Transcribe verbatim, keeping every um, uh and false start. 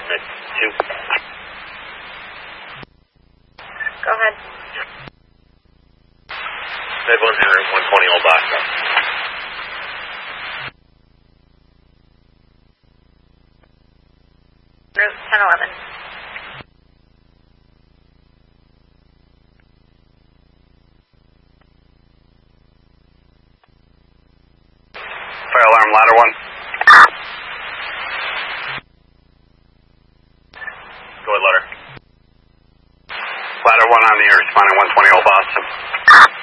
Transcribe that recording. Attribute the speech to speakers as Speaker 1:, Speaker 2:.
Speaker 1: two.
Speaker 2: Go ahead.
Speaker 1: Med one hundred, one twenty Old Boston.
Speaker 2: Route ten eleven.
Speaker 1: Fire alarm, ladder one. Go ahead, ladder. Ladder one on the air, responding one twenty Old Boston.